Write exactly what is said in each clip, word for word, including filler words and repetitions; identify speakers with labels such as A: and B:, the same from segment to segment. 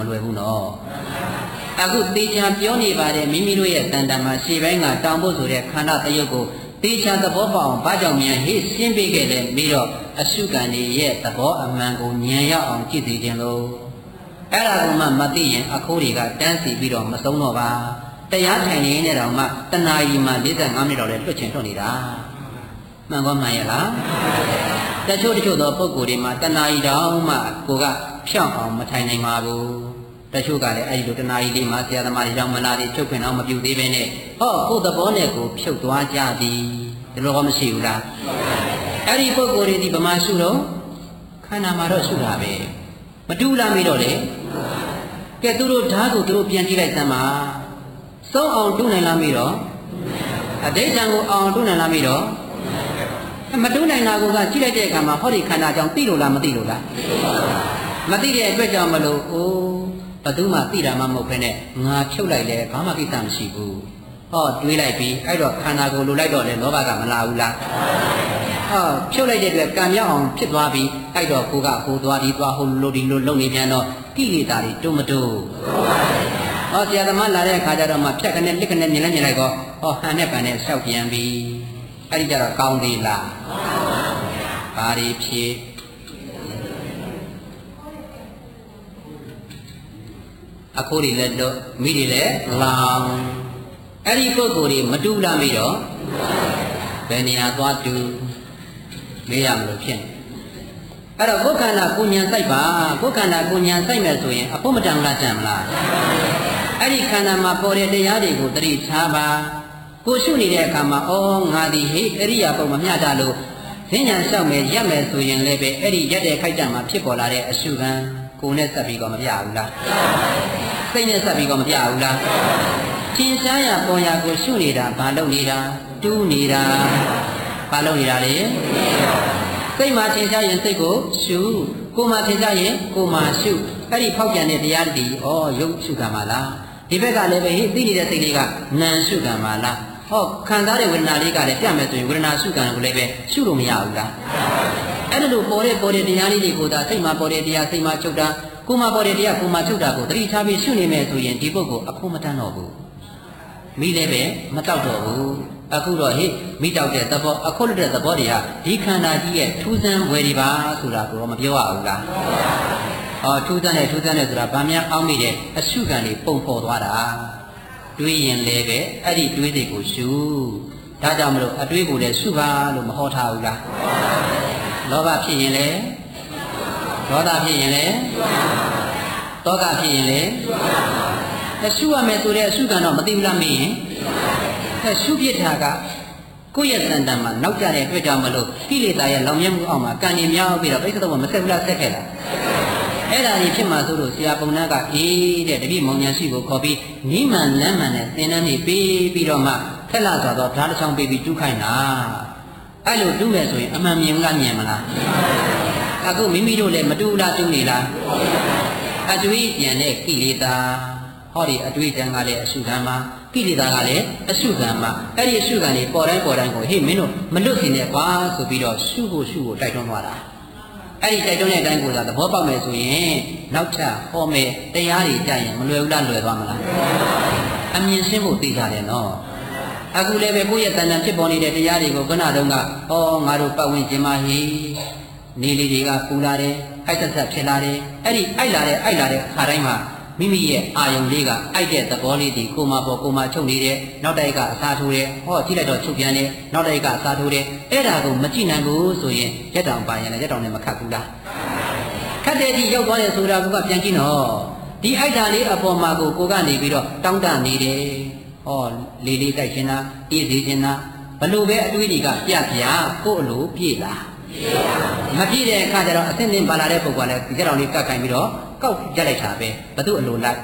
A: လွယ်ဘူးနော်အခုတေချာပြောနေပါတယ်မိမိတို့ရဲ့တန်တမှာရှေ့ပိုင်းကတောင်ဖို့ဆိုတဲ့ခန္ဓာတယုတ်ကိုတေချာသဘောပေါက်အောင်ဘာကြောင့်မြန်ဟိရှင်းပေးခဲ့လဲပြီးတော့အရှုခံတွေရဲ့သဘောအမှန်ကိုဉာဏ်ရောက်အောင်ကြည့်သိခြင်းလို့အဲ့ဒါကမှမသိရင်အခိုးတွေကတန်းစီပြီးတော့မဆုံးတော့ပါတရားထိုင်နေနေတော့မှတဏှာကြီးမှ၄၅မိနစ်တော့လဲလွတ်ချင်ထွက်နေတာမှန်ကောမှန်ရဲ့လားတချို့တချို့သောပုဂ္ဂိုလ်တွေမှာတဏှာကြီးတောင်မှကိုကဖြောင့်အောင်မထိုင်နိုင်ပါဘူးတချို့ကလည်းအဲ့ဒီလိုတဏှာကြီးလေးမှာဆရာသမားတွေကြောင့်မလားတွေချုပ်ခွင့်အောင်မပြုသေးပဲနဲ့ဟောကိုယ်သဘောနဲ့ကိုဖြုတ်သွားကြသည်ဒီလိုကမရှိဘူးလားအဲ့ဒီပုဂ္ဂိုလ်တွေဒီဗမာရှုတော့ခန္ဓာမှာတော့ရှုတာပဲမတူလားမေးတော့လေကဲသူတို့ဓာတ်ကိုသူတို့ပြန်ကြည့်လိုက်သမ်းပါစောအောင်တူးနိုင်လားမေးတော့အဋ္ဌံကိုအောင်တူးနိုင်လားမေးတော့မတူးနိုင်တာကကြည့်လိုက်တဲ့အခါမှာဟောဒီခန္ဓာကြောင့်သိလို့လားမသိလို့လားမသိတဲ့အတွက်ကြောင့်မလို့အိုးဘသူမှသိတာမှမဟုတ်ဘဲနဲ့ငါဖြုတ်လိုက်လဲဘာမှကိစ္စမရှိဘူးဟောတွေးလိုက်ပြီးအဲ့တော့ခန္ဓာကိုလိုလိုက်တော့လေလောဘကမလာဘူးလားဟောဖြုတ်လိုက်တဲ့အတွက်ကံမြောက်အောင်ဖြစ်သွားပြီးအဲ့တော့ကိုကဟိုသွားဒီသွားဟိုလိုဒီလိုလုံနေပြန်တော့ကိလေသာတွေတုံးမတုံးဟောဆရာသမားလာတဲ့အခါကျတော့မှဖြတ်ကနေလစ်ကနေမြင်လဲမြင်လိုက်တော့ဟောဟန်နဲ့ပန်နဲ့ရှောက်ပြန်ပြီအဲ့ဒီကြတော့ကောင်းသေးလားဘာတွေဖြစ်အခိုးတွေလည်းတော့မိတွေလည်းလောင်အဲ့ဒီပုဂ္ဂိုလ်တွေမတူလားမိတော့ဘယ်နေရာသွားတူမေးရမလို့ဖြစ်နေအဲ့တော့ကိုယ်ခန္ဓာကိုဉာဏ်စိုက်ပါကိုယ်ခန္ဓာကိုဉာဏ်စိုက်မယ်ဆိုရင်အဖို့မတန်လားကြံမလားအဲ့ဒီခန္ဓာမှာပေါ်တဲ့တရားတွေကိုသတိထားပါကိုရှုနေတဲ့အခါမှာအော်ငါဒီဟိအရိယာပုံမမျှတာလို့ဈဉ္ညာလျှောက်မယ်ရက်မယ်ဆိုရင်လည်းပဲအဲ့ဒီရက်တဲ့ခိုက်တံမှာဖြစ်ပေါ်လာတဲ့အရှုခံကိုယ်နဲ့ဆက်ပြီးတော့မပြဘူးလားစိတ်နဲ့ဆက်ပြီးတော့မပြဘူးလားသင်ရှားရပေါ်ရကိုရှုနေတာဘာလုပ်နေတာတူးနေတာဘာလုပ်နေတာလေစိတ်မှာသင်ရှားရင်စိတ်ကိုရှုကိုယ်မှာသင်ရှားရင်ကိုယ်မှာရှုအဲ့ဒီဖောက်ပြန်တဲ့တရားတည်းဩရုပ်ရှုခံပါလားဒီဘက်ကလည်းပဲဟိသိနေတဲ့စိတ်လေးကနာမ်ရှုခံပါလားဟောခံစားတဲ့ဝေဒနာလေးကလည်းပြမယ်ဆိုရင်ဝေဒနာရှုခံကိုလည်းပဲရှုလို့မရဘူးလားအဲ့ဒါလို့ပေါ်တဲ့ပေါ်တဲ့တရားလေးတွေကိုသာစိတ်မှာပေါ်တဲ့တရားစိတ်မှာချုပ်တာကိုယ်မှာပေါ်တဲ့တရားကိုယ်မှာချုပ်တာကိုသတိထားပြီးရှုနေမယ်ဆိုရင်ဒီပုဂ္ဂိုလ်အဖို့မတန်းတော့ဘူးမိလည်းပဲမတောက်တော့ဘူးအခုတော့ဟိမိတောက်တဲ့သဘောအခုလွတ်တဲ့သဘောတွေဟာဒီခန္ဓာကြီးရဲ့ထူးဆန်းဝယ်ဒီပါဆိုတာကိုတော့မပြောရဘူးလားဟောထူးဆန်းတဲ့ထူးဆန်းတဲ့ဆိုတာဗာများအောင်းမိတဲ့အရှုခံတွေပုံဖော်သွားတာတွေးရင်လည်းပဲအဲ့ဒီတွေးတွေကိုရှုဒါကြောင့်မလို့အတွေးကိုလည်းရှုပါလို့မဟောထားဘူးလားလောဘဖြစ်ရင်လည်းဒေါသဖြစ်ရင်လည်းတောကဖြစ်ရင်လည်းအရှုရမယ်ဆိုတဲ့အရှုခံတော့မသိဘူးလားမင်းအရှုဖြစ်တာကကိုယ့်ရဲ့တန်တန်မှာနောက်ကြတဲ့အတွက်ကြောင့်မလို့ကိလေသာရဲ့လောင်မြဲမှုအောက်မှာကံနေများပြီးတော့ပြိဿတော့မဆက်ဘူးလားဆက်ခဲ့လားအဲ့ဒါကြီးဖြစ်မှဆိုလို့ဆရာပုံနာကအေးတဲ့တတိမောင်ညာရှိကိုခေါ်ပြီးနိမန်လမ်းမှန်နဲ့သင်တန်းနေပြီးပြီးတော့မှထက်လာဆိုတော့ဓာတ်တစ်ချောင်းပေးပြီးတူးခိုင်းတာအဲ့လိုတူးမယ်ဆိုရင်အမှန်မြင်လားမြင်မလားအခုမိမိတို့လည်းမတူလားတူးနေလားအတွေ့အကြံတဲ့ကိလေသာဟောဒီအတွေ့အကြံကလည်းအရှုခံမှာကိလေသာကလည်းအရှုခံမှာအဲ့ဒီအရှုခံတွေပေါ်တိုင်းပေါ်တိုင်းကိုဟေ့မင်းတို့မလွတ်ခင်နဲ့ကွာဆိုပြီးတော့ရှုဖို့ရှုဖို့တိုက်တွန်းသွားတာအဲ့ဒီတိုက်တွန်းတဲ့အတိုင်းကိုသာသဘောပေါက်မယ်ဆိုရင်နောက်ထပ်ဟောမယ်တရားတွေကြရင်မလွယ်ဘူးလားလွယ်သွားမလားအမြင်ရှင်းဖို့သိကြတယ်နော်အခုလည်းပဲကိုယ့်ရဲ့တဏ္ဍာဖြစ်ပေါ်နေတဲ့တရားတွေကိုခုနတုန်းကဟောငါတို့ပတ်ဝန်းကျင်မှာဟိနေလေးတွေကပူလာတယ်အိုက်သက်သက်ဖြစ်လာတယ်အဲ့ဒီအိုက်လာတဲ့အိုက်လာတဲ့ခါတိုင်းမှာမိမိရဲ့အာယုံလေးကအိုက်တဲ့သဘောလေးဒီကိုမပေါ်ကိုမချုပ်နေတယ်နောက်တိုက်ကအစားထိုးတယ်ဟောကြည့်လိုက်တော့ချုပ်ပြန်တယ်နောက်တိုက်ကအစားထိုးတယ်အဲ့ဒါကိုမကြည့်နိုင်ဘူးဆိုရင်ရက်တောင်ပါရင်လည်းရက်တောင်နဲ့မခတ်ဘူးလားခတ်တဲ့ဒီရောက်သွားတယ်ဆိုတာကပြန်ကြည့်နော်ဒီအိုက်တာလေးအပေါ်မှာကိုကိုကနေပြီးတော့တောင်းတနေတယ်ဟောလေးလေးတိုက်ရှင်တာအေးစေရှင်တာဘလို့ပဲအတွေးတွေကပြပြကို့အလိုပြေးလားမပြည့်တဲ့အခါကျတော့အသင်းသင်းပါလာတဲ့ပုဂ္ဂိုလ်ကလည်းဒီကြောင်လေးကတ်ခိုင်းပြီးတော့ကောက်ရက်လိုက်တာပဲဘသူအလိုလိုက်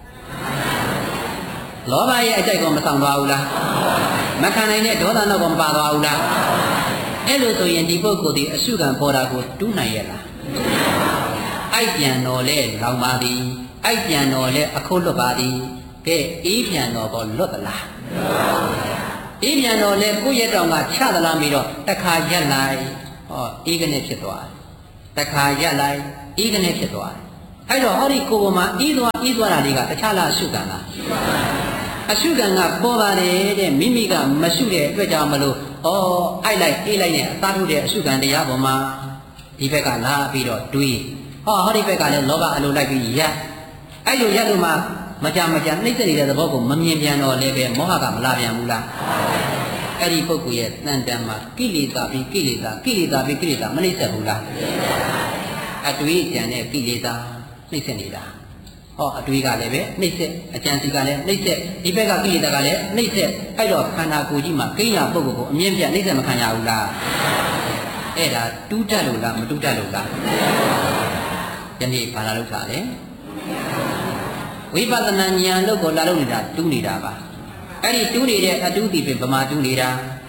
A: လောဘရဲ့အကြိုက်ကောမဆောင်သွားဘူးလားမခံနိုင်တဲ့ဒေါသနောက်ကောမပါသွားဘူးလားအဲ့လိုဆိုရင်ဒီပုဂ္ဂိုလ်ဒီအရှုခံပေါ်တာကိုတူးနိုင်ရဲ့လားအိုက်ပြန်တော်လဲလောင်ပါသည်အိုက်ပြန်တော်လဲအခုလွတ်ပါသည်ကဲအေးပြန်တော်ပေါ်လွတ်သလားအေးပြန်တော်လဲကိုယ့်ရဲ့တောင်ကချသလားပြီးတော့တခါရက်လိုက်ဟောအေးကနေဖြစ်သွားတယ်တခါရက်လိုက်အေးကနေဖြစ်သွားတယ်အဲ့တော့ဟောဒီကိုယ်ပေါ်မှာဤသွားဤသွားတာတွေကတခြားလားအရှုခံလားအရှုခံကပေါ်ပါတယ်တဲ့မိမိကမရှုတဲ့အတွက်ကြောင့်မလို့ဩအိုက်လိုက်အေးလိုက်နဲ့အသားထုတ်တဲ့အရှုခံတရားပေါ်မှာဒီဘက်ကလာပြီးတော့တွေးဟောဟောဒီဘက်ကလည်းလောဘအလိုလိုက်ပြီးရက်အဲ့လိုရက်လို့မှမကြမကြနှိမ့်သက်နေတဲ့သဘောကိုမမြင်ပြန်တော့လည်းပဲမောဟကမလာပြန်ဘူးလားအဲ့ဒီပုဂ္ဂိုလ်ရဲ့တန်တန်မှာကိလေသာပြီးကိလေသာကိလေသာပြီးကိလေသာမနှိမ့်သက်ဘူးလားအတွေးကြံတဲ့ကိလေသာနှိမ့်သက်နေတာဟောအတွေးကလည်းပဲနှိမ့်သက်အကြံစီကလည်းနှိမ့်သက်ဒီဘက်ကကိလေသာကလည်းနှိမ့်သက်အဲ့တော့ခန္ဓာကိုယ်ကြီးမှာကိညာပုဂ္ဂိုလ်ကိုအမြင့်ပြနှိမ့်သက်မခံရဘူးလားအဲ့ဒါတူးတက်လို့လားမတူးတက်လို့လားယနေ့ဘာလာလို့ထားလဲဝိပဿနာဉာဏ်လို့ကိုလာလို့နေတာတူးနေတာပါအဲ့ဒီတူးနေတဲ့အတူးဒီပင်ဗမာတူးနေတာ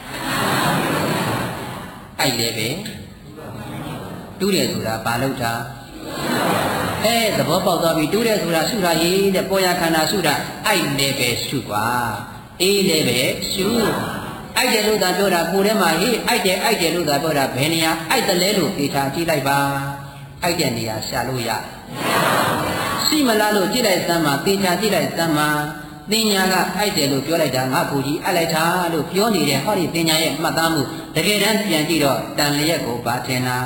A: အဲ့လေပဲတူးတယ်ဆိုတာဘာလို့တာအဲသဘောပေါက်သွားပြီတူးတယ်ဆိုတာရှုတာရေးတဲ့ပေါ်ရခန္ဓာရှုတာအဲ့လေပဲရှုကွာအေးလေပဲရှုအိုက်တယ်လို့သာပြောတာကိုယ်ထဲမှာဟေးအိုက်တယ်အိုက်တယ်လို့သာပြောတာဘယ်နေရာအိုက်တယ်လဲလို့ပြေချာကြည့်လိုက်ပါအိုက်တဲ့နေရာရှာလို့ရရှိမလားလို့ကြည့်လိုက်စမ်းမှာပြေချာကြည့်လိုက်စမ်းမှာပညာကအိုက်တယ်လို့ပြောလိုက်တာငါကိုကြီးအိုက်လိုက်တာလို့ပြောနေတဲ့ဟောဒီပညာရဲ့မှတ်သားမှုတကယ်တမ်းပြန်ကြည့်တော့တန်လျက်ကိုဘာထင်လား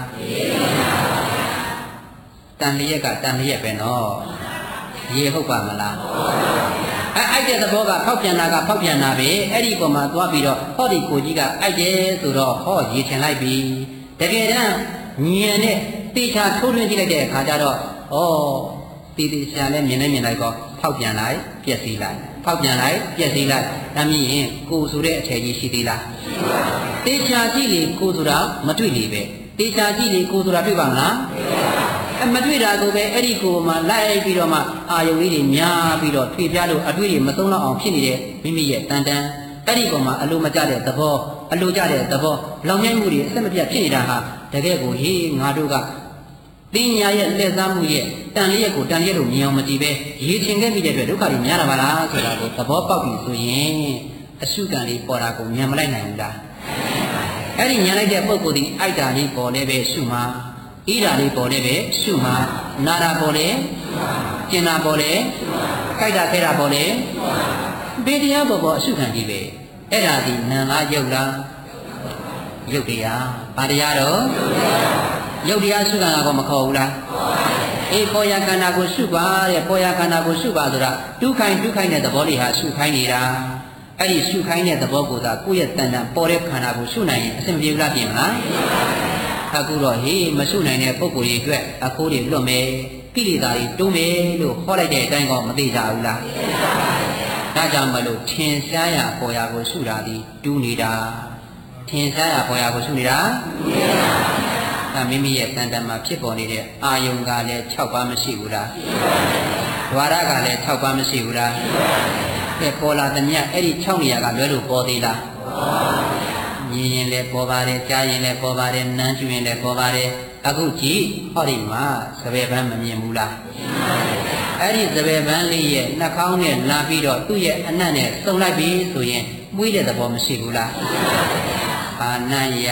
A: တန်လျက်ကတန်လျက်ပဲနော်ရေဟုတ်ပါမလားအဲအိုက်တဲ့သဘောကဖောက်ပြန်တာကဖောက်ပြန်တာပဲအဲ့ဒီပုံမှာသွားပြီးတော့ဟောဒီကိုကြီးကအိုက်တယ်ဆိုတော့ဟောရေထင်လိုက်ပြီတကယ်တမ်းဉာဏ်နဲ့တေချာထိုးထွင်းကြည့်လိုက်တဲ့အခါကျတော့ဩတေတေချာနဲ့မြင်နေမြင်လိုက်တော့ဖောက်ပြန်လိုက်ပြက်စီးလိုက်ဖောက်ပြန်လိုက်ပြက်စီးလိုက်ဒါမြင်ရင်ကိုဆိုတဲ့အထည်ကြီးရှိသေးလားတေချာကြည့်လေကိုဆိုတာမတွေ့လေပဲတေချာကြည့်လေကိုဆိုတာတွေ့ပါမလားအမတွေ့တာကိုပဲအဲ့ဒီကိုမှလိုက်ပြီးတော့မှအာယုံလေးတွေများပြီးတော့ထွေပြလို့အတွေ့တွေမသုံးတော့အောင်ဖြစ်နေတဲ့မိမိရဲ့တန်တန်အဲ့ဒီပုံမှာအလိုမကျတဲ့သဘောအလိုကျတဲ့သဘောလောင်မြိုက်မှုတွေအဆက်မပြတ်ဖြစ်နေတာဟာတကယ်ကိုဟေးငါတို့ကပညာရဲ့လက်စားမှုရဲ့တန်လျက်ကိုတန်လျက်လို့မြင်အောင်မကြည့်ပဲရေချင်ခဲ့ပြီးတဲ့အတွက်ဒုက္ခတွေများတာပါလားဆိုတာကိုသဘောပေါက်ပြီဆိုရင်အရှုခံလေးပေါ်တာကိုဉာဏ်မလိုက်နိုင်ဘူးလားအဲ့ဒီဉာဏ်လိုက်တဲ့ပုဂ္ဂိုလ်ဒီအိုက်တာလေးပေါ်နေပဲရှုမှာဣဓာလေးပေါ်နေပဲရှုမှာနာတာပေါ်လေကျင်တာပေါ်လေကြိုက်တာခဲတာပေါ်လေဘေးတရားပေါ်ပေါ်အရှုခံကြည့်ပဲအဲ့ဒါဒီနာလားယုတ်လားယုတ်တရားဘာတရားတော့ယုတ်တရားရှုခံတာကောမခေါ်ဘူးလားအေးပေါ်ရခန္ဓာကိုရှုပါတဲ့ပေါ်ရခန္ဓာကိုရှုပါဆိုတာဒုက္ခိုင်ဒုက္ခိုင်တဲ့သဘောလေးဟာရှုခိုင်းနေတာအဲ့ဒီရှုခိုင်းတဲ့သဘောကိုသာကိုယ့်ရဲ့တန်တန်ပေါ်တဲ့ခန္ဓာကိုရှုနိုင်ရင်အဆင်ပြေဘူးလားပြင်မလားအခုတော့ဟေးမရှုနိုင်တဲ့ပုဂ္ဂိုလ်တွေအတွက်အခိုးတွေလွတ်မယ်ကိလေသာတွေတုံးမယ်လို့ဟောလိုက်တဲ့အတိုင်းကောမသိကြဘူးလားဒါကြောင့်မလို့ထင်ရှားရပေါ်ရကိုရှုတာဒီတူးနေတာထင်ရှားရပေါ်ရကိုရှုနေတာဒါမိမိရဲ့တန်တန်မှာဖြစ်ပေါ်နေတဲ့အာယုံကလည်း၆ပါးမရှိဘူးလားဒွါရကလည်း၆ပါးမရှိဘူးလားကဲပေါ်လာတဲ့မြတ်အဲ့ဒီ၆နေရာကလွဲလို့ပေါ်သေးလားမြင်ရင်လည်းပေါ်ပါတယ်ကြားရင်လည်းပေါ်ပါတယ်နမ်းကျွရင်လည်းပေါ်ပါတယ်အခုကြည့်ဟောဒီမှာစပယ်ပန်းမမြင်ဘူးလားအဲ့ဒီစပယ်ပန်းလေးရဲ့နှာခေါင်းနဲ့လာပြီးတော့သူ့ရဲ့အနံ့နဲ့စုံလိုက်ပြီဆိုရင်မွေးတဲ့သဘောမရှိဘူးလားအာနံယ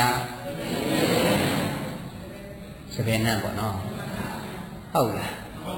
A: စပယ်နံပေါ့နော်ဟုတ်လား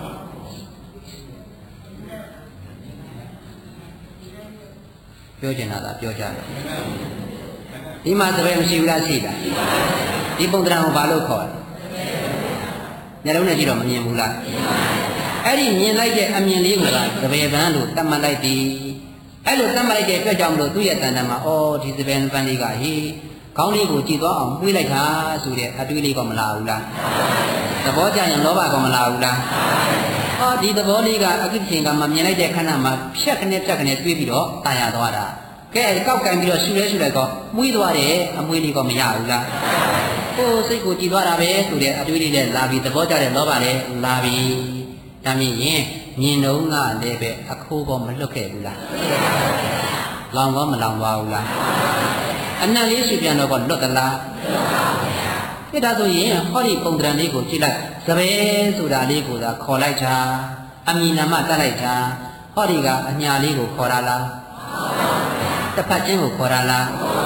A: ပြောချင်တာကပြောကြတယ်ဒီမှာစပယ်မရှိဘူးလားရှိလားဒီပုံသဏ္ဍာန်ကိုဘာလို့ခေါ်လဲညလုံးနဲ့ကြည့်တော့မမြင်ဘူးလားအဲ့ဒီမြင်လိုက်တဲ့အမြင်လေးကစပယ်ပန်းလို့တတ်မှတ်လိုက်သည်အဲ့လိုတတ်မှတ်လိုက်တဲ့အတွက်ကြောင့်မလို့သူ့ရဲ့တန်တန်မှာအော်ဒီစပယ်ပန်းလေးကဟေးခေါင်းလေးကိုကြည့်သွားအောင်တွေးလိုက်တာဆိုတဲ့အတွေးလေးကမလာဘူးလားသဘောကျရင်လောဘကမလာဘူးလားဟောဒီသဘောလေးကအကိချင်းကမှမြင်လိုက်တဲ့ခဏမှာဖြက်ခနဲ့ဖြက်ခနဲ့တွေးပြီးတော့တာယာသွားတာကဲကောက်ကန်ပြီးတော့ရှူလဲရှူလိုက်တော့မွေးသွားတယ်အမွေးလေးကမရဘူးလားကိုယ်စိတ်ကိုကြည်သွားတာပဲဆိုတဲ့အတွေးလေးနဲ့လာပြီးသဘောကျတဲ့လောဘလည်းလာပြီးဒါမြင်ရင်မြင်တော့ကလည်းပဲအခိုးကောမလွတ်ခဲ့ဘူးလားလောင်ကောမလောင်သွားဘူးလားအနံ့လေးရှူပြန်တော့ကလွတ်သလားလွတ်ပါဘူးဗျာဒါဆိုရင်ဟောဒီပုံသဏ္ဍာန်လေးကိုကြည့်လိုက်စပယ်ဆိုတာလေးကိုသာခေါ်လိုက်တာအမည်နာမတတ်လိုက်တာဟောဒီကအညာလေးကိုခေါ်တာလားတစ်ဖက်ချင်းကိုခေါ်တာလား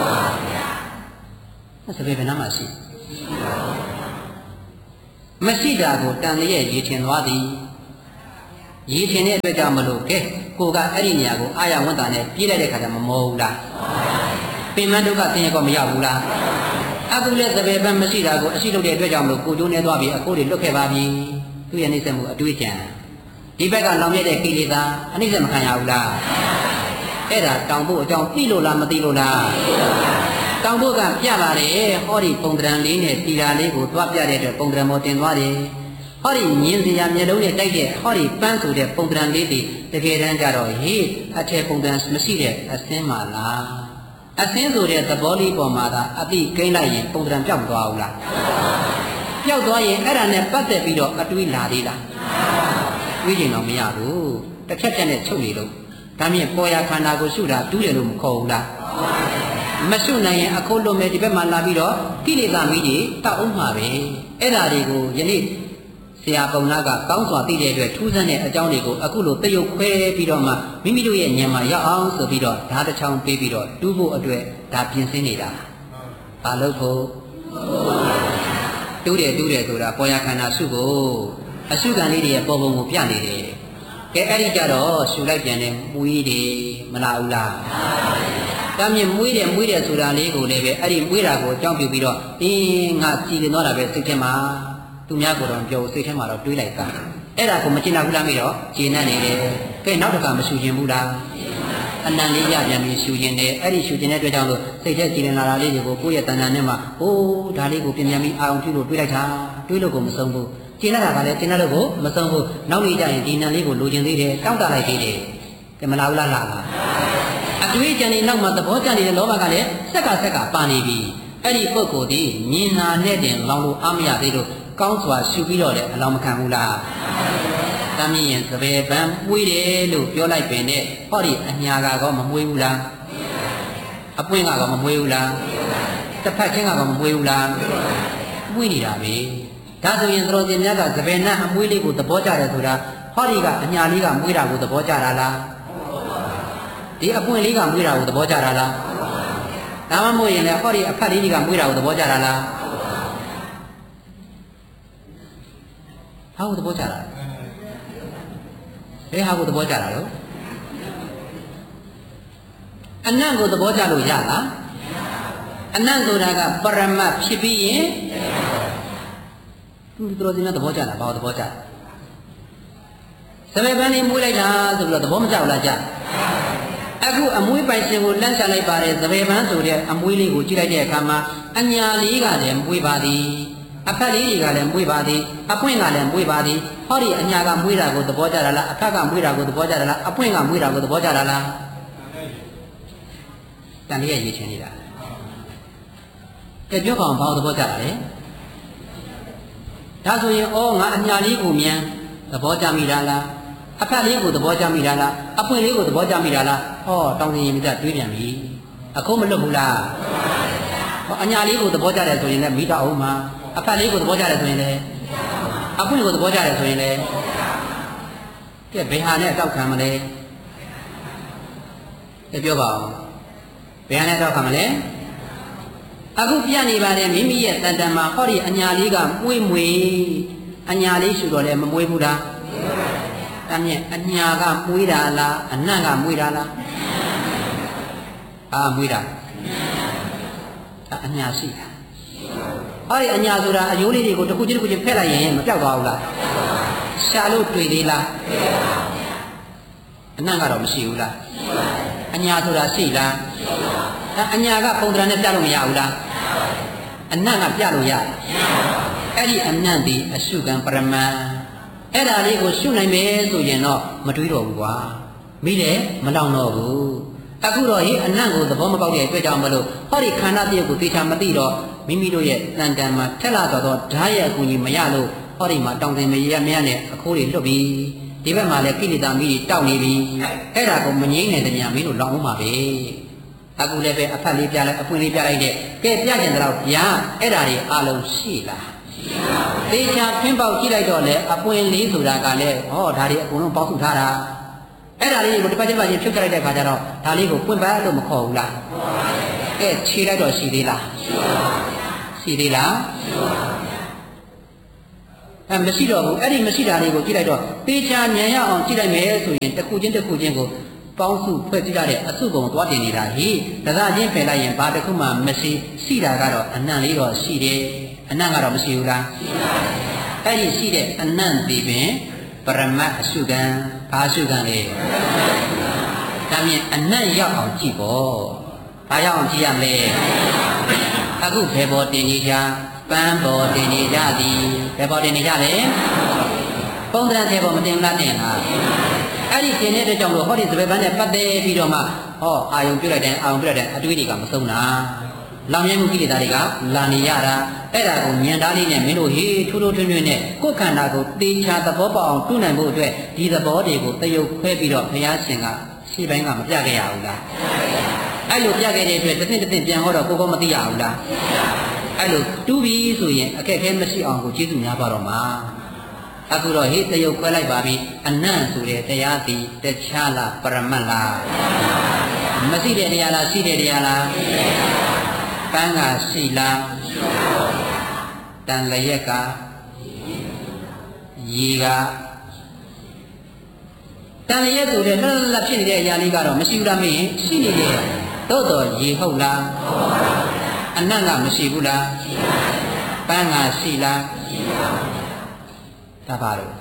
A: စပယ်ဘယ်နှမှာရှိမရှိတာကိုတန်လျက်ရေချင်သွားသည်ရေထင်တဲ့အတွက်ကြောင့်မလို့ကဲကိုကအဲ့ဒီနေရာကိုအာရဝန်တာနဲ့ပြေးလိုက်တဲ့ခါကျမမောဘူးလားပင်မဒုက္ခသင်ရကောမရောက်ဘူးလားအခုလည်းသဘေပန်းမရှိတာကိုအရှိလုပ်တဲ့အတွက်ကြောင့်မလို့ကိုကျိုးနေသွားပြီအခိုးတွေလွတ်ခဲ့ပါပြီသူ့ရဲ့နှိမ့်ဆက်မှုအတွေ့အကြံဒီဘက်ကလောင်မြဲတဲ့ကိလေသာအနှိမ့်ဆက်မခံရဘူးလားအဲ့ဒါတောင်ဖို့အကြောင်းသိလို့လားမသိလို့လားတောင်ဖို့ကပြပါတယ်ဟောဒီပုံတံလေးနဲ့တီတာလေးကိုသွားပြတဲ့အတွက်ပုံတံမောတင်သွားတယ်ဟောဒီမြင်းစရာမျက်လုံးနဲ့တိုက်တဲ့ဟောဒီပန်းဆိုတဲ့ပုံတံလေးတွေတကယ်တမ်းကျတော့ဟေးအထက်ပုံတံမရှိတဲ့အစင်းပါလားအစင်းဆိုတဲ့သဘောလေးပေါ်မှာသာအတိကိန်းလိုက်ရင်ပုံတံပြောက်သွားဘူးလားပျောက်သွားရင်အဲ့ဒါနဲ့ပတ်သက်ပြီးတော့အတွေးလာသေးလားတွေးကျင်တော့မရဘူးတစ်ချက်ချက်နဲ့ချုပ်နေလို့ဒါမြင်ပေါ်ရခန္ဓာကိုရှုတာတူးတယ်လို့မခေါ်ဘူးလားမရှုနိုင်ရင်အခုလုံးမဲ့ဒီဘက်မှာလာပြီးတော့ကိလေသာမီးတွေတောက်အောင်မှာပဲအဲ့ဒါတွေကိုယနေ့ဆရာပုံနာကကောင်းစွာသိတဲ့အတွက်ထူးဆန်းတဲ့အကြောင်းတွေကိုအခုလိုတရုပ်ခွဲပြီးတော့မှမိမိတို့ရဲ့ဉာဏ်မှာရောက်အောင်ဆိုပြီးတော့ဓာတ်တစ်ချောင်းပေးပြီးတော့တူးဖို့အတွက်ဒါပြင်ဆင်နေတာဘာလို့ဖို့တူးတယ်တူးတယ်ဆိုတာပေါ်ရခန္ဓာရှုဖို့အရှုခံလေးတွေရဲ့ပေါ်ပုံကိုပြနေတယ်ကဲအဲ့ဒီကြတော့ရှုလိုက်ပြန်တယ်မွေးတယ်မလားဘူးလားဒါမြင်မွေးတယ်မွေးတယ်ဆိုတာလေးကိုလည်းပဲအဲ့ဒီမွေးတာကိုအကြောင်းပြုပြီးတော့အင်းငါကြည်လင်သွားတာပဲစိတ်ထဲမှာသူများကိုတော့ပြောစိတ်ထဲမှာတော့တွေးလိုက်တာအဲ့ဒါကိုမကျင်နာဘူးလားမေးတော့ကျင်နေနေတယ်ကဲနောက်တစ်ခါမရှူခြင်းဘူးလားအနံလေးရပြန်ပြီးရှူခြင်းတယ်အဲ့ဒီရှူခြင်းတဲ့အတွက်ကြောင့်လို့စိတ်ထဲကြည်လင်လာတာလေးတွေကိုကိုယ့်ရဲ့တဏ္ဍာနဲ့မှာအိုးဒါလေးကိုပြင်ပြန်ပြီးအာရုံပြုလို့တွေးလိုက်တာတွေးလို့ကိုမဆုံးဘူးကျင်လာတာကလည်းကျင်လာလို့ကိုမဆုံးဘူးနောက်နေ့ကျရင်ဒီနံလေးကိုလိုချင်သေးတယ်တောင်းတလိုက်သေးတယ်ကဲမလားဘူးလားလားအတွေးကြံနေနောက်မှာသဘောကျနေတဲ့လောဘကလည်းစက်ကဆက်ကပါနေပြီအဲ့ဒီပုဂ္ဂိုလ်ဒီမြင်နာနဲ့တင်လောင်လို့အားမရသေးလို့ကောင်းစွာရှုပြီးတော့လည်းအလောင်းမခံဘူးလားတမ်းမြင်ရင်သဘယ်ပန်းမွေးတယ်လို့ပြောလိုက်ပင်နဲ့ဟောဒီအညာကောမမွေးဘူးလားအပွင့်ကောမမွေးဘူးလားတစ်ဖက်ချင်းကောမမွေးဘူးလားမွေးနေတာပဲဒါဆိုရင်သတော်စင်များကသဘယ်နဲ့အမွေးလေးကိုသဘောကျတယ်ဆိုတာဟောဒီကအညာလေးကမွေးတာကိုသဘောကျတာလားဒီအပွင့်လေးကမွေးတာကိုသဘောကျတာလားဒါမှမဟုတ်ရင်လည်းဟောဒီအဖက်လေးကမွေးတာကိုသဘောကျတာလားဟာကိုသဘောကျတာဘယ်ဟာကိုသဘောကျတာလို့အနံ့ကိုသဘောကျလို့ရလားအနံ့ဆိုတာကပရမတ်ဖြစ်ပြီးရင်သူတို့ဒီမှာသဘောကျတာဘာလို့သဘောကျသဘေပန်းလေးမွေးလိုက်တာဆိုပြီးတော့သဘောမကျဘူးလားကြအခုအမွေးပိုင်ရှင်ကိုလန့်ချလိုက်ပါတယ်သဘေပန်းဆိုတဲ့အမွေးလေးကိုကြည့်လိုက်တဲ့အခါမှာအညာလေးကလည်းမွေးပါသည်အဖက်လေးတွေကလည်းမွေးပါသည်အပွင့်ကလည်းမွေးပါသည်ဟောဒီအညာကမွေးတာကိုသဘောကျတာလားအဖက်ကမွေးတာကိုသဘောကျတာလားအပွင့်ကမွေးတာကိုသဘောကျတာလားတန်လေးရဲ့ရေးချင်နေတာကြပြောပါအောင်ဘာလို့သဘောကျတာလဲဒါဆိုရင်ဩငါအညာလေးကိုမြန်သဘောကျမိတာလားအဖက်လေးကိုသဘောကျမိတာလားအပွင့်လေးကိုသဘောကျမိတာလားဟောတောင်းစင်ရင်မြတ်တွေးပြန်ပြီအခုမလွတ်ဘူးလားဟောအညာလေးကိုသဘောကျတယ်ဆိုရင်လည်းမိတော့အောင်မှာအဖက်လေးကိုသဘောကျတယ်ဆိုရင်လည်းအပွင့်ကိုသဘောကျတယ်ဆိုရင်လည်းကဲဘယ်ဟာနဲ့အတောက်ခံမလဲကြပြောပါဦးဘယ်ဟာနဲ့အတောက်ခံမလဲအခုပြနေပါတယ်မိမိရဲ့တန်တန်မှာဟောဒီအညာလေးကမွေးမွေအညာလေးရှူတော့လည်းမမွေးဘူးလားတမ်းရဲ့အညာကမွေးတာလားအနံ့ကမွေးတာလားအာမွေးတာအညာရှိတာဟောဒီအညာဆိုတာအယိုးလေးတွေကိုတစ်ခုချင်းတစ်ခုချင်းဖက်လိုက်ရင်မပြောက်သွားဘူးလားရှာလို့တွေ့သေးလားအနံ့ကတော့မရှိဘူးလားအညာဆိုတာရှိလားအညာကပုံသဏ္ဍာန်နဲ့ပြလို့မရဘူးလားအနံ့ကပြလို့ရတယ်အဲ့ဒီအနံ့ဒီအရှုခံပရမန်အဲ့ဒါလေးကိုရှုနိုင်မယ်ဆိုရင်တော့မတွေးတော့ဘူးကွာမိတယ်မလောင်တော့ဘူးအခုတော့ဟိအနံ့ကိုသဘောမပေါက်တဲ့အတွက်ကြောင့်မလို့ဟောဒီခန္ဓာတည်းကိုသေချာမသိတော့မိမိတို့ရဲ့တန်တန်မှာထက်လာတော့ဓာတ်ရဲ့အကူကြီးမရလို့ဟောဒီမှာတောင်တင်မရမရနဲ့အခိုးတွေလွတ်ပြီးဒီဘက်မှာလည်းကိလေသာမီးတွေတောက်နေပြီအဲ့ဒါကိုမငြိမ့်တဲ့တရားမင်းတို့လောင်အောင်ပါပဲအခုလည်းပဲအဖက်လေးပြလိုက်အပွင့်လေးပြလိုက်တဲ့ကဲပြကျင်တော့ဗျာအဲ့ဒါတွေအလုံးရှိလားသေချာဖင်းပေါက်ကြည့်လိုက်တော့လေအပွင့်လေးဆိုတာကလည်းဟောဒါတွေအကုန်လုံးပေါက်စုထားတာအဲ့ဒါလေးကိုတစ်ပတ်တစ်ပတ်ချင်းဖြုတ်ကြလိုက်တဲ့ခါကျတော့ဒါလေးကိုပွင့်ပတ်လို့မခေါ်ဘူးလားကဲခြေလိုက်တော့ရှိသေးလားရှိသေးလားအဲမရှိတော့ဘူးအဲ့ဒီမရှိတာလေးကိုကြည့်လိုက်တော့တေချာဉာဏ်ရအောင်ကြည့်လိုက်မယ်ဆိုရင်တစ်ခုချင်းတစ်ခုချင်းကိုပေါင်းစုဖွဲ့စည်းရတဲ့အစုပုံသွားတင်နေတာဟိတစားချင်းဖယ်လိုက်ရင်ဘာတစ်ခုမှမရှိရှိတာကတော့အနံ့လေးတော့ရှိတယ်အနံ့ကတော့မရှိဘူးလားရှိပါဘူးအဲ့ဒီရှိတဲ့အနံ့ဒီပင်ပရမတ်အစုကံဘာအစုကံလဲဒါမြင်အနံ့ရောက်အောင်ကြည့်ပေါ့ဘာရောက်အောင်ကြည့်ရမလဲအခုဘယ်ပေါ်တင်နေကြပန်းပေါ်တင်နေကြသည်ဘယ်ပေါ်တင်နေကြလဲပုံသဏ္ဍာန်တွေပေါ်မတင်လားတင်လားအဲ့ဒီတင်တဲ့ကြောင့်လို့ဟောဒီစပယ်ပန်းနဲ့ပတ်သက်ပြီးတော့မှဟောအာယုံပြုတ်လိုက်တယ်အာယုံပြုတ်လိုက်တယ်အတွေးတွေကမဆုံးတာလောင်မြဲမှုကိလေသာတွေကလာနေရတာအဲ့ဒါကိုဉာဏ်သားလေးနဲ့မင်းတို့ဟေးထိုးထိုးထွင်းထွင်းနဲ့ကိုယ်ခန္ဓာကိုသေချာသဘောပေါက်အောင်တွန်းနိုင်ဖို့အတွက်ဒီသဘောတွေကိုတယုတ်ခွဲပြီးတော့ဘုရားရှင်ကရှေ့ပိုင်းကမပြခဲ့ရဘူးလားအဲ့လိုပြခဲ့တဲ့အတွက်တစ်သိတစ်သိပြန်ဟောတော့ကိုကောမသိရဘူးလားအဲ့လိုတူးပြီးဆိုရင်အခက်အခဲမရှိအောင်ကိုကျေးဇူးများပါတော့မှာအခုတော့ဟေးတယုတ်ခွဲလိုက်ပါပြီအနံ့ဆိုတဲ့တရားသည်တခြားလားပရမတ်လားမရှိတဲ့တရားလားရှိတဲ့တရားလားပန်းကရှိလားတန်လျက်ကရေကတန်လျက်ဆိုတဲ့လှလှလှဖြစ်နေတဲ့အရာလေးကတော့မရှိဘူးလားမင်းရှိနေတယ်သို့တော်ရေဟုတ်လားအနံ့ကမရှိဘူးလားပန်းကရှိလားဒါပါတော့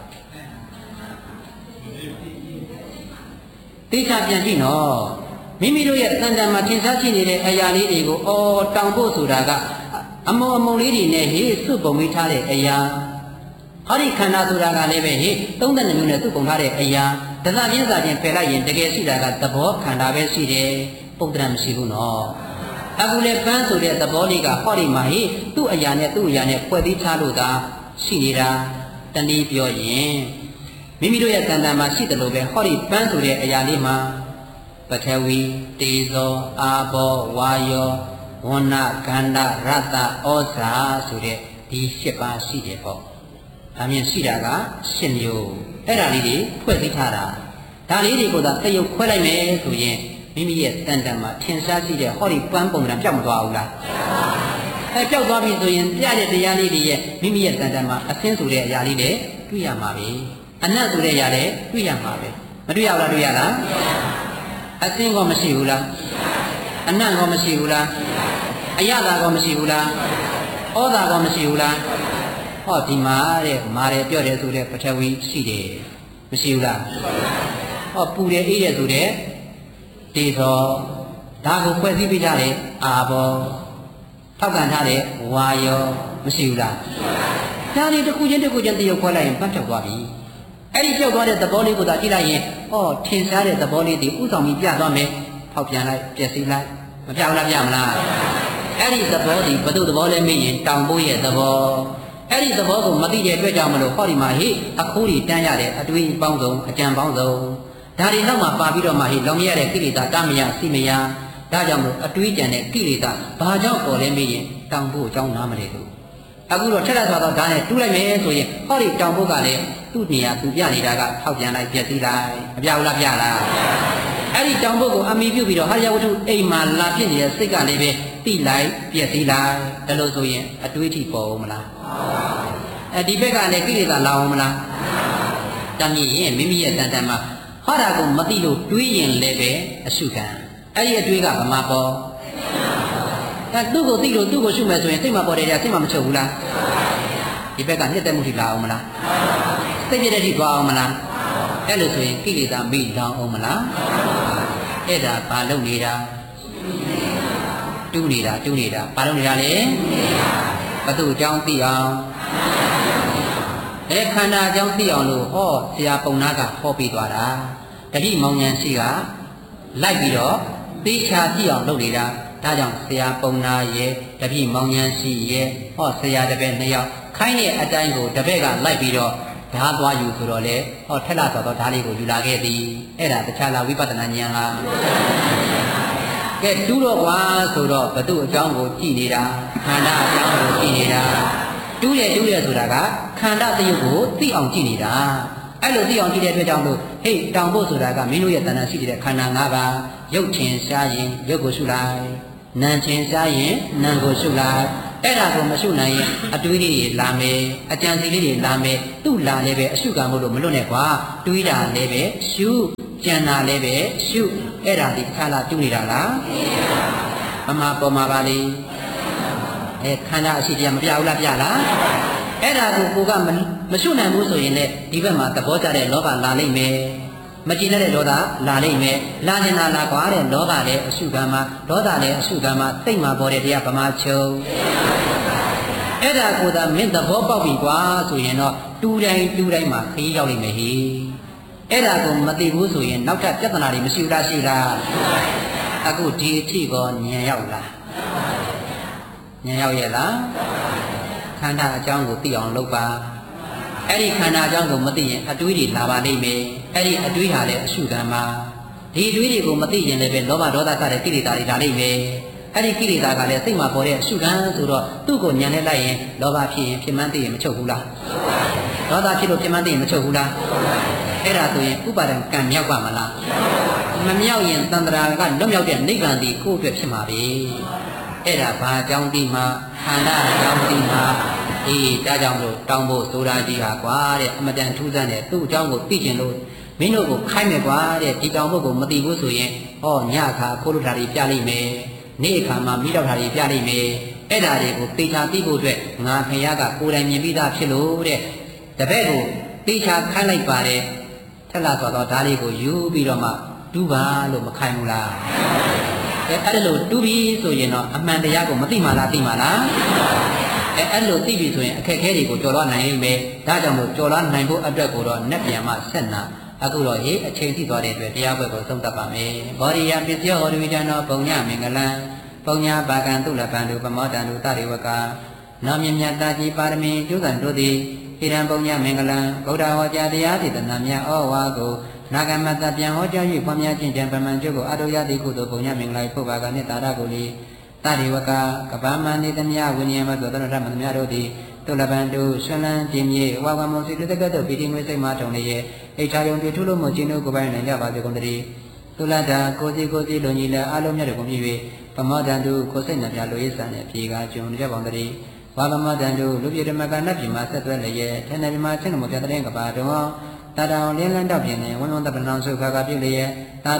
A: တိကျပြန်ကြည့်နော်မိမိတို့ရဲ့တန်တန်မှာထင်ရှားရှိနေတဲ့အရာလေးတွေကိုအော်တောင်ဖို့ဆိုတာကအမုံအမုံလေးတွေနဲ့ဟေးစုပုံမိထားတဲ့အရာဟောဒီခန္ဓာဆိုတာကလည်းပဲဟေးသုံးတဲ့မျိုးနဲ့စုပုံထားတဲ့အရာဒသပြင်းစာချင်းဖယ်လိုက်ရင်တကယ်ရှိတာကသဘောခန္ဓာပဲရှိတယ်ပုံတရမရှိဘူးနော်အခုလေပန်းဆိုတဲ့သဘောလေးကဟောဒီမှာဟေးသူ့အရာနဲ့သူ့အရာနဲ့ဖွဲ့ပြီးထားလို့သာရှိနေတာတနည်းပြောရင်မိမိတို့ရဲ့တန်တန်မှာရှိတယ်လို့ပဲဟောဒီပန်းဆိုတဲ့အရာလေးမှာပထဝီတေဇောအာဘောဝါယောဝဏ္ဏကန္ဓရတ္တဩဇာဆိုတဲ့ဒီ၈ပါးရှိတယ်ပေါ့ဒါမြင်ရှိတာက၈မျိုးအဲ့ဒါလေးတွေဖွဲ့စည်းထားတာဒါလေးတွေကိုသာတယုတ်ခွဲလိုက်မယ်ဆိုရင်မိမိရဲ့တန်တန်မှာထင်ရှားရှိတဲ့ဟောဒီပန်းပုံစံပြောက်မသွားဘူးလားအဲပြောက်သွားပြီဆိုရင်ပြတဲ့တရားလေးတွေရဲ့မိမိရဲ့တန်တန်မှာအသင်းဆိုတဲ့အရာလေးတွေတွေ့ရမှာပဲအနတ်ဆိုတဲ့အရာတွေတွေ့ရမှာပဲမတွေ့ရဘူးလားတွေ့ရလားအသင်းကောမရှိဘူးလားအနတ်ကောမရှိဘူးလားအယတာကောမရှိဘူးလားဩတာကောမရှိဘူးလားဟောဒီမှာတဲ့မာတယ်ပြောတယ်ဆိုတဲ့ပထဝီရှိတယ်မရှိဘူးလားဟောပူတယ်အေးတယ်ဆိုတဲ့တေဇောဒါကိုဖွဲ့စည်းပေးကြတယ်အာဘောထောက်ကန်ထားတဲ့ဝါယောမရှိဘူးလားဒါတွေတစ်ခုချင်းတစ်ခုချင်းတရုပ်ခွဲလိုက်ရင်ပတ်ထွက်သွားပြီအဲ့ဒီပြောက်သွားတဲ့သဘောလေးကိုသာကြည့်လိုက်ရင်ဩထင်ရှားတဲ့သဘောလေးတွေဥဆောင်ပြီးပြသွားမယ်ဖောက်ပြန်လိုက်ပြည့်စည်လိုက်မပြဘူးလားပြမလားအဲ့ဒီသဘောဒီဘယ်သူသဘောလဲမေးရင်တောင်ပိုးရဲ့သဘောအဲ့ဒီသဘောကိုမသိတဲ့အတွက်ကြောင့်မလို့ဟောဒီမှာဟိအခုတွေတန်းရတဲ့အတွေးပေါင်းစုံအကြံပေါင်းစုံဒါတွေနောက်မှာပါပြီးတော့မှဟိလောင်ရတဲ့ကိလေသာတမယစိမယဒါကြောင့်မလို့အတွေးကြံတဲ့ကိလေသာဘာကြောင့်ပေါ်လဲမေးရင်တောင်ပိုးအကြောင်းနားမလဲလို့အခုတော့ထက်လက်သွားတော့ဒါနဲ့တူးလိုက်မယ်ဆိုရင်ဟောဒီတောင်ပိုးကလည်းသူ့နေရာသူပြနေတာကထောက်ပြန်လိုက်ပြည့်စည်လိုက်မပြဘူးလားပြလားအဲ့ဒီတောင်ပိုးကိုအမိပြုပြီးတော့ဟာရဝတ္ထုအိမ်မှာလာဖြစ်နေတဲ့စိတ်ကလည်းပဲတိလိုက်ပြည့်စည်လိုက်ဒါလို့ဆိုရင်အတွေးထိပေါ်မလားအဲဒီဘက်ကလည်းကိလေသာလာအောင်မလားတမ်းရင်မိမိရဲ့တန်တန်မှာဟောတာကိုမသိလို့တွေးရင်လည်းပဲအရှုခံအဲ့ဒီအတွေးကဗမာပေါ်အဲသူ့ကိုသိလို့သူ့ကိုရှုမယ်ဆိုရင်စိတ်မှာပေါ်တယ်ကြစိတ်မှာမချုပ်ဘူးလားဒီဘက်ကနှစ်သက်မှုထိလာအောင်မလားစိတ်ပြည့်တဲ့ထိသွားအောင်မလားအဲ့လိုဆိုရင်ကိလေသာမိလောင်အောင်မလားအဲ့ဒါဘာလုပ်နေတာတူးနေတာတူးနေတာဘာလုပ်နေတာလဲဘသူအကြောင်းသိအောင်အဲခန္ဓာအကြောင်းသိအောင်လို့ဟောဆရာပုံနာကဟောပြသွားတာတတိမောင်ဉဏ်ရှိကလိုက်ပြီးတော့သိချာသိအောင်လုပ်နေတာဒါကြောင့်ဆရာပုံနာရဲ့တတိမောင်ဉဏ်ရှိရဲ့ဟောဆရာတပည့်နှစ်ယောက်ခိုင်းတဲ့အတိုင်းကိုတပည့်ကလိုက်ပြီးတော့ဓာသွားယူဆိုတော့လေဟောထက်လာဆိုတော့ဓာလေးကိုယူလာခဲ့သည်အဲ့ဒါတခြားလားဝိပဿနာဉာဏ်လားကဲတူးတော့ကွာဆိုတော့ဘသူအကြောင်းကိုကြည့်နေတာခန္ဓာအကြောင်းကိုကြည့်နေတာတူးတယ်တူးတယ်ဆိုတာကခန္ဓာတရုပ်ကိုသိအောင်ကြည့်နေတာအဲ့လိုသိအောင်ကြည့်တဲ့အတွက်ကြောင့်လို့ဟေ့တောင်ဖို့ဆိုတာကမင်းတို့ရဲ့တဏ္ဍာရှိတဲ့ခန္ဓာ၅ပါးရုပ်ထင်ရှားရင်ရုပ်ကိုရှုလိုက်နာမ်ထင်ရှားရင်နာမ်ကိုရှုလိုက်အဲ့ဒါကိုမရှုနိုင်ရင်အတွေးလေးတွေလာမယ်အကြံစီလေးတွေလာမယ်သူ့လာလည်းပဲအရှုကံမို့လို့မလွတ်နဲ့ကွာတွေးတာလည်းပဲရှုကြံတာလည်းပဲရှုအဲ့ဒါဒီတစ်ခါလားတူနေတာလားမမပေါ်မှာပါလေအဲခန္ဓာအရှိတရားမပြဘူးလားပြလားအဲ့ဒါကိုကိုကမရှုနိုင်ဘူးဆိုရင်လည်းဒီဘက်မှာသဘောကျတဲ့လောဘလာလိမ့်မယ်မကြည်တဲ့ဒေါသလာလိမ့်မယ်လာနေတာလာကွာတဲ့လောဘလည်းအရှုကံမှာဒေါသလည်းအရှုကံမှာသိမ့်မှာပေါ်တဲ့တရားဗမာချုပ်အဲ့ဒါကိုသာမင်းသဘောပေါက်ပြီကွာဆိုရင်တော့တူတိုင်းတူတိုင်းမှာခရီးရောက်လိမ့်မယ်ဟိအဲ့ဒါကိုမသိဘူးဆိုရင်နောက်ထပ်ပြဿနာတွေမရှိလားရှိလားအခုဒီအထိကောဉာဏ်ရောက်လားဉာဏ်ရောက်ရဲ့လားခန္ဓာအကြောင်းကိုသိအောင်လုပ်ပါအဲ့ဒီခန္ဓာအကြောင်းကိုမသိရင်အတွေးတွေလာပါလိမ့်မယ်အဲ့ဒီအတွေးဟာလည်းအရှုခံပါဒီအတွေးတွေကိုမသိရင်လည်းပဲလောဘဒေါသစတဲ့ကိလေသာတွေလာလိမ့်မယ်အဲ့ဒီကိလေသာကလည်းစိတ်မှာပေါ်တဲ့အရှုခံဆိုတော့သူ့ကိုဉာဏ်နဲ့လိုက်ရင်လောဘဖြစ်ရင်ဖြစ်မှန်းသိရင်မချုပ်ဘူးလားဒေါသဖြစ်လို့ဖြစ်မှန်းသိရင်မချုပ်ဘူးလားအဲ့ဒါဆိုရင်ဥပါဒံကံမြောက်ပါမလားမမြောက်ရင်တန်ត្រာကလွတ်မြောက်တဲ့နိဗ္ဗာန်ဒီကိုယ့်အတွက်ဖြစ်မှာပဲအဲ့ဒါဘာအကြောင်းဒီမှာခန္ဓာအကြောင်းဒီမှာအေးဒါကြောင့်လို့တောင်းဖို့ဆိုတာကြီးဟာကွာတဲ့အမတန်ထူးဆန်းတဲ့သူ့အကြောင်းကိုသိကျင်လို့မင်းတို့ကိုခိုင်းမယ်ကွာတဲ့ဒီတောင်းဖို့ကိုမသိဘူးဆိုရင်ဟောညခါခိုးလို့တာတွေပြလိမ့်မယ်နေ့အခါမှာမိတော့တာတွေပြလိမ့်မယ်အဲ့ဒါတွေကိုသိချာသိဖို့အတွက်ငါဖခင်ကကိုယ်တိုင်မြင်ပြီးသားဖြစ်လို့တဲ့တပည့်ကိုသိချာခိုင်းလိုက်ပါတယ်ထက်လာသွားတော့ဓာလေးကိုယူပြီးတော့မှတူးပါလို့မခိုင်းဘူးလားအဲအဲ့လိုတူးပြီးဆိုရင်တော့အမှန်တရားကိုမသိမှလားသိမှလားအဲအဲ့လိုသိပြီဆိုရင်အခက်အခဲတွေကိုကျော်လွှားနိုင်မယ်ဒါကြောင့်မို့ကျော်လွှားနိုင်ဖို့အတွက်ကိုတော့နက်ပြန်မှဆက်နာအခုတော့ဟေးအချိန်သိသွားတဲ့အတွက်တရားပွဲကိုဆုံးသတ်ပါမယ်ဘောရိယပစ္စယောဟောရိဝိဒနောပုံညမင်္ဂလံပုံညာပါကံတုလပံတုပမောတံတုတရိဝကနောမြမြတာကြီးပါရမီကျုပ်ကံတို့သည်ဣရံပုံညာမင်္ဂလံဗုဒ္ဓဟောကြားတရားဒေသနာများဩဝါကိုနာဂမတပြန်ဟောကြား၍ပွားများခြင်းကြံပမန်ကျုပ်ကိုအတုယတိကုသိုလ်ပုံညာမင်္ဂလာဖို့ပါကနိတာရကိုလီတရိဝကကပမန္တိတမြဝိနည်းမသောတရထမမြတို့သည်တုလပံတုဆွလန်းပြင်းမြေဝါဝမောစီတကတောပိတိငွေစိတ်မထုံလျက်အိဋ္ဌာယုံပြထုလို့မခြင်းတို့ကိုပိုင်နိုင်ကြပါစေကုန်တည်းသုလတာကိုစီကိုစီလုံကြီးလည်းအလုံးမြတ်တို့ကိုမြည်၍ပမောတံတုကိုစိတ်နှပြလိုရေးစံနဲ့ဖြေကားကျုံကြပါကုန်တည်းဝါပမောတံတုလူပြေဓမ္မကနတ်ပြည်မှာဆက်သွဲလျက်ထေနပြည်မှာချင်းမပြတဲ့ကပါတော်တာတောင်လင်းလန်းတော့ပြင်းနေဝန်းဝန်းတပ္ပဏောစုခါကပြည့်လျက်